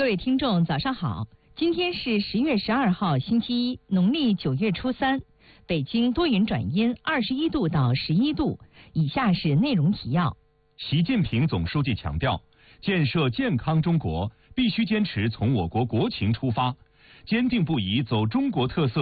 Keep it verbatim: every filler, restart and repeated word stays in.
各位听众，早上好！今天是十月十二号，星期一，农历九月初三。北京多云转阴，二十一度到十一度。以下是内容提要： 习近平总书记强调，建设健康中国必须坚持从我国国情出发，坚定不移走中国特色